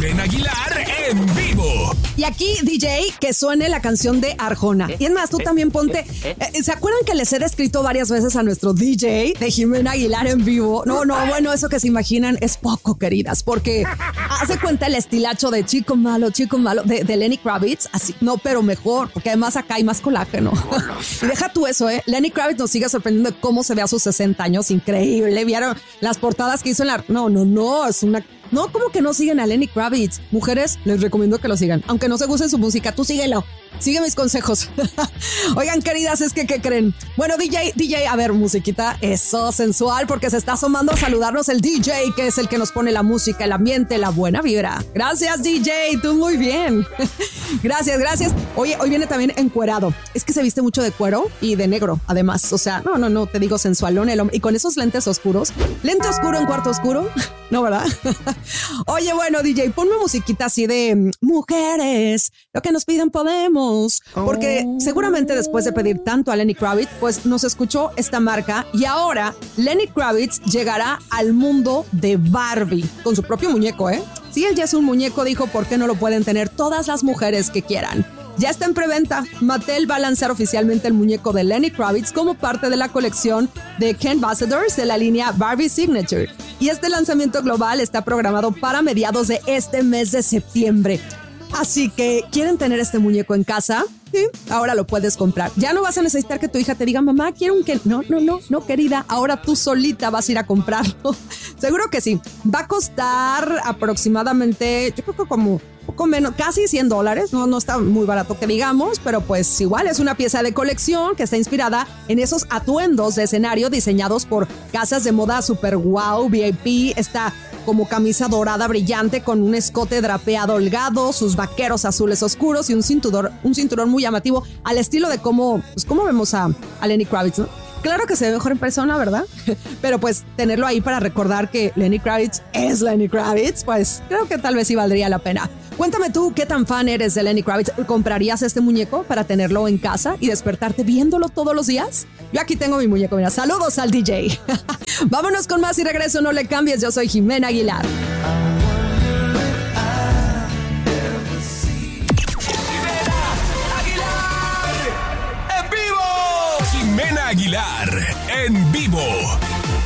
Jimena Aguilar en vivo. Y aquí, DJ, que suene la canción de Arjona. Y es más, tú también ponte... ¿Se acuerdan que les he descrito varias veces a nuestro DJ de Jimena Aguilar en vivo? No, bueno, eso que se imaginan es poco, queridas, porque hace cuenta el estilacho de chico malo, de Lenny Kravitz, así, no, pero mejor, porque además acá hay más colágeno. Y deja tú eso, Lenny Kravitz nos sigue sorprendiendo de cómo se ve a sus 60 años, increíble. ¿Vieron las portadas que hizo en la... No, es una... No, ¿cómo que no siguen a Lenny Kravitz? Mujeres, les recomiendo que lo sigan. Aunque no se guste su música, tú síguelo. Sigue mis consejos. Oigan, queridas, es que, ¿qué creen? Bueno, DJ, a ver, musiquita, eso, sensual, porque se está asomando a saludarnos el DJ, que es el que nos pone la música, el ambiente, la buena vibra. Gracias, DJ, tú muy bien. Gracias. Oye, hoy viene también encuerado. Es que se viste mucho de cuero y de negro, además. O sea, no, te digo sensualón el hombre. Y con esos lentes oscuros. Lente oscuro en cuarto oscuro. No, ¿verdad? Oye, bueno, DJ, ponme musiquita así de mujeres, lo que nos piden podemos. Porque seguramente después de pedir tanto a Lenny Kravitz, pues nos escuchó esta marca y ahora Lenny Kravitz llegará al mundo de Barbie con su propio muñeco, Si él ya es un muñeco, dijo, ¿por qué no lo pueden tener todas las mujeres que quieran? Ya está en preventa. Mattel va a lanzar oficialmente el muñeco de Lenny Kravitz como parte de la colección de Ken Ambassadors de la línea Barbie Signature. Y este lanzamiento global está programado para mediados de este mes de septiembre. Así que, ¿quieren tener este muñeco en casa? Sí, ahora lo puedes comprar. Ya no vas a necesitar que tu hija te diga, mamá, quiero un Ken. No, querida, ahora tú solita vas a ir a comprarlo. Seguro que sí. Va a costar aproximadamente, yo creo que como poco menos, casi $100. No está muy barato que digamos, pero pues igual es una pieza de colección que está inspirada en esos atuendos de escenario diseñados por casas de moda super wow, VIP. Está como camisa dorada brillante con un escote drapeado holgado, sus vaqueros azules oscuros y un cinturón muy llamativo al estilo de cómo vemos a Lenny Kravitz, ¿no? Claro que se ve mejor en persona, ¿verdad? Pero pues tenerlo ahí para recordar que Lenny Kravitz es Lenny Kravitz, pues creo que tal vez sí valdría la pena. Cuéntame tú, ¿qué tan fan eres de Lenny Kravitz? ¿Comprarías este muñeco para tenerlo en casa y despertarte viéndolo todos los días? Yo aquí tengo mi muñeco, mira, saludos al DJ. Vámonos con más y regreso, no le cambies, yo soy Jimena Aguilar. Jimena Aguilar en vivo.